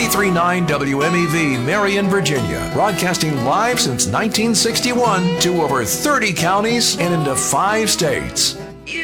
93.9 WMEV, Marion, Virginia, broadcasting live since 1961 to over 30 counties and into 5 states.